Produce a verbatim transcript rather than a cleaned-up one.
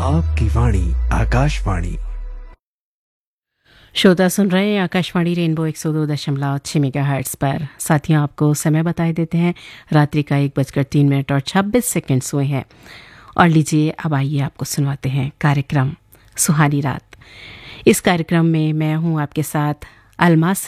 आपकी वाणी आकाशवाणी। श्रोता सुन रहे हैं आकाशवाणी रेनबो एक सौ दो दशमलव छः मेगा हर्ट्स पर। साथियों, आपको समय बताए देते हैं, रात्रि का एक बजकर तीन मिनट और छब्बीस सेकंड्स हुए हैं। और लीजिए, अब आइए आपको सुनवाते हैं कार्यक्रम सुहानी रात। इस कार्यक्रम में मैं हूं आपके साथ अलमास